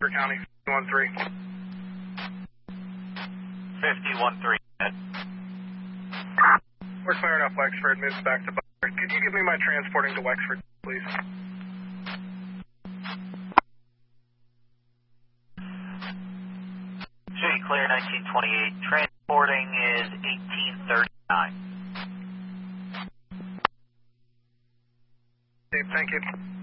County, 13. 50-13. We're clearing up Wexford, moves back to Butler. Could you give me my transporting to Wexford, please? City clear 1928. Transporting is 1839. Steve, thank you.